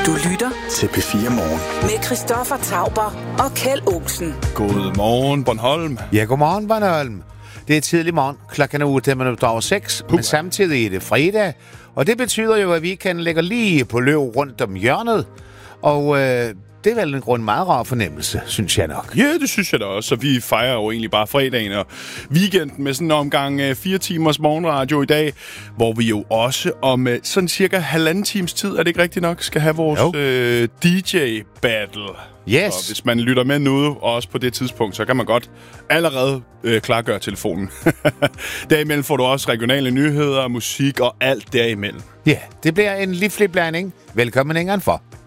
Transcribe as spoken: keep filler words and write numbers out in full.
Du lytter til P fire Morgen. Med Christoffer Tauber og Kjeld Olsen. God morgen, Bornholm. Ja, godmorgen, Bornholm. Det er tidlig morgen, klokken er otte minutter over seks, men samtidig er det fredag, og det betyder jo, at weekenden ligger lige på løb rundt om hjørnet, og øh, det er vel en grund meget rar fornemmelse, synes jeg nok. Ja, det synes jeg da også, og vi fejrer jo egentlig bare fredagen og weekenden med sådan en omgang øh, fire timers morgenradio i dag, hvor vi jo også om øh, sådan cirka halvanden times tid, er det ikke rigtigt nok, skal have vores øh, D J-battle. Yes. Og hvis man lytter med nu, og også på det tidspunkt, så kan man godt allerede øh, klargøre telefonen. Derimellem får du også regionale nyheder, musik og alt derimellem. Ja, det bliver en livlig blanding. Velkommen indenfor.